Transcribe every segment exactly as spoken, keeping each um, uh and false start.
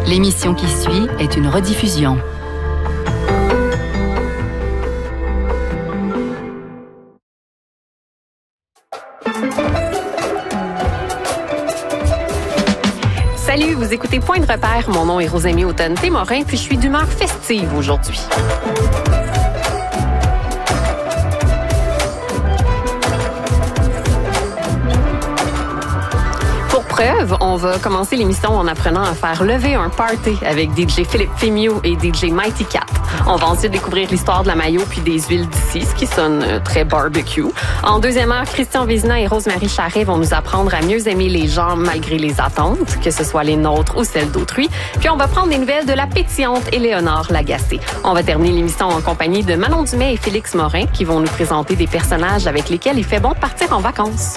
L'émission qui suit est une rediffusion. Salut, vous écoutez Point de repère. Mon nom est Rosémie Automne-Témorin, puis je suis d'humeur festive aujourd'hui. Pour preuve, on va commencer l'émission en apprenant à faire lever un party avec D J Philippe Fémieux et D J Mighty Cat. On va ensuite découvrir l'histoire de la mayo puis des huiles d'ici, ce qui sonne euh, très barbecue. En deuxième heure, Christian Vézina et Rose-Marie Charret vont nous apprendre à mieux aimer les gens malgré les attentes, que ce soit les nôtres ou celles d'autrui. Puis on va prendre des nouvelles de la pétillante Éléonore Lagacé. On va terminer l'émission en compagnie de Manon Dumais et Félix Morin qui vont nous présenter des personnages avec lesquels il fait bon partir en vacances.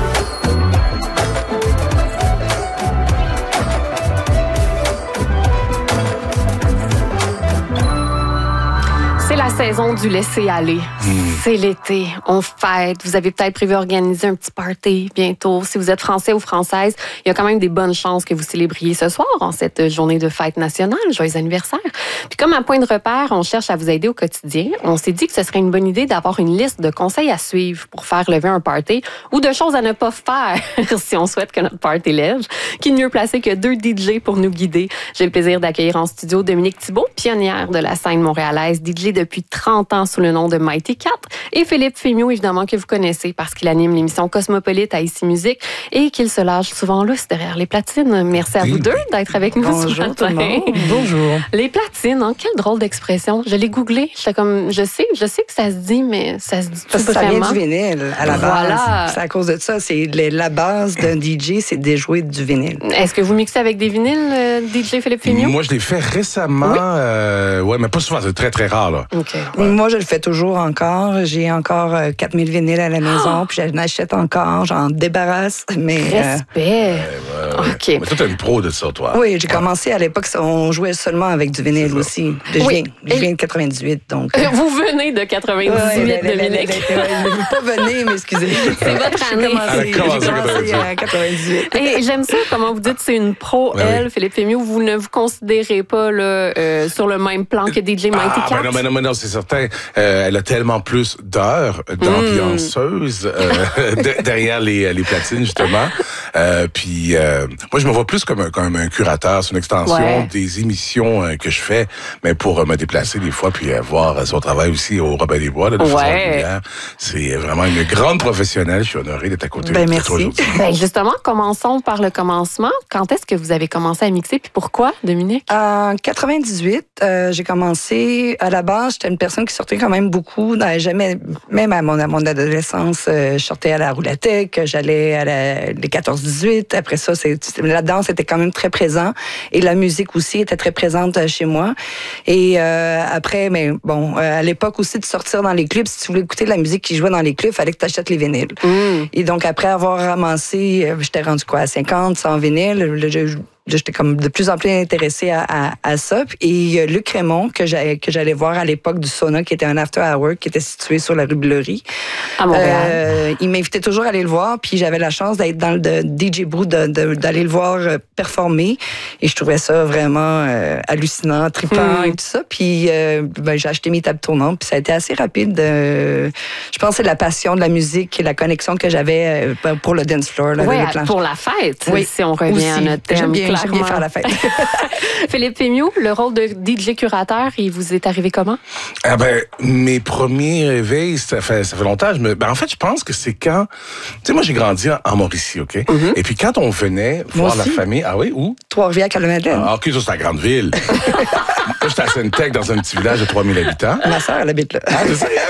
C'est la saison du laisser-aller. Mmh. C'est l'été. On fête. Vous avez peut-être prévu organiser un petit party bientôt. Si vous êtes français ou française, il y a quand même des bonnes chances que vous célébriez ce soir en cette journée de fête nationale. Joyeux anniversaire. Puis comme un point de repère, on cherche à vous aider au quotidien. On s'est dit que ce serait une bonne idée d'avoir une liste de conseils à suivre pour faire lever un party ou de choses à ne pas faire si on souhaite que notre party lève. Qui de mieux placé que deux D J pour nous guider? J'ai le plaisir d'accueillir en studio Dominique Thibault, pionnière de la scène montréalaise, D J depuis trente ans sous le nom de Mighty Cat, et Philippe Fémieux, évidemment, que vous connaissez parce qu'il anime l'émission Cosmopolite à Ici Musique et qu'il se lâche souvent lousse derrière les platines. Merci à oui. vous deux d'être avec nous Bonjour, ce matin. Tout le monde. Bonjour. Les platines, hein, quelle drôle d'expression. Je l'ai googlé. J'étais comme, je sais, je sais que ça se dit, mais ça se dit Parce tout que ça vraiment. vient du vinyle à la voilà. base. C'est à cause de ça. C'est la base d'un D J, c'est de déjouer du vinyle. Est-ce que vous mixez avec des vinyles, euh, D J Philippe Fémieux? Moi, je l'ai fait récemment. Oui, euh, ouais, mais pas souvent. C'est très, très rare, là. Okay. Ouais. Moi, je le fais toujours encore. J'ai encore euh, quatre mille vinyles à la maison, oh! Puis j'en achète encore, j'en débarrasse. Mais, Respect. Euh, ouais, ouais, ouais. OK. Mais toi, t'es une pro de ça, toi. Oui, j'ai ouais. commencé à l'époque, on jouait seulement avec du vinyle aussi. Je oui. viens, je viens de quatre-vingt-dix-huit, donc... Euh... Vous venez de quatre-vingt-dix-huit, ouais, Dominique. Je ne veux pas venir, mais excusez. C'est votre année. J'ai commencé, commencé à quatre-vingt-dix-huit. Et j'aime ça, comment vous dites, c'est une pro, ouais, elle, oui. Philippe Fémieux. Vous ne vous considérez pas là, euh, sur le même plan que D J Mighty Cat? Ah, ben non, ben non, ben non, c'est certain. Euh, elle a tellement plus d'heures d'ambianceuse mm. euh, de, derrière les, les platines, justement. Euh, puis, euh, moi, je me vois plus comme un, comme un curateur. C'est une extension ouais. des émissions euh, que je fais, mais pour euh, me déplacer des fois, puis euh, voir son travail aussi au Robin des Bois, là, de façon régulière. C'est vraiment une grande professionnelle. Je suis honoré d'être à côté ben, de merci. toi aujourd'hui. Ben, justement, commençons par le commencement. Quand est-ce que vous avez commencé à mixer, puis pourquoi, Dominique? En quatre-vingt-dix-huit, euh, j'ai commencé. À la base, j'étais une personne qui sortait quand même beaucoup. Jamais, même à mon, à mon adolescence, euh, je sortais à la roulatec, j'allais à la, les quatorze dix-huit. Après ça, c'est, la danse était quand même très présente et la musique aussi était très présente chez moi. Et euh, après, mais bon, euh, à l'époque aussi de sortir dans les clubs, si tu voulais écouter la musique qui jouait dans les clubs, il fallait que tu achètes les vinyles. Mm. Et donc après avoir ramassé, euh, j'étais rendu quoi à cinquante, cent vinyles. Je, J'étais comme de plus en plus intéressée à, à, à ça. Et Luc Raymond, que j'allais, que j'allais voir à l'époque du Sauna, qui était un after hour, qui était situé sur la rue Bleury. À Montréal. Euh, il m'invitait toujours à aller le voir. Puis j'avais la chance d'être dans le de D J Brew, de, de, d'aller le voir performer. Et je trouvais ça vraiment euh, hallucinant, trippant mm. et tout ça. Puis euh, ben, j'ai acheté mes tables tournantes. Puis ça a été assez rapide. Euh, je pense que c'est la passion de la musique et la connexion que j'avais euh, pour le dance floor. Là, oui, pour la fête, oui, si on revient aussi. à notre thème. J'aime bien faire la fête. Philippe Fémieux, le rôle de D J curateur, il vous est arrivé comment? Ah ben, mes premiers réveils, ça fait, ça fait longtemps. Je me, ben en fait, je pense que c'est quand... Tu sais, moi, j'ai grandi en Mauricie, OK? Mm-hmm. Et puis, quand on venait voir la famille... Ah oui, où? Trois-Rivières, Calmadine. Ah, OK, ça, c'est la grande ville. Moi, j'étais à Sainte-Tech, dans un petit village de trois mille habitants. Ma sœur, elle habite là. Ah, c'est ça?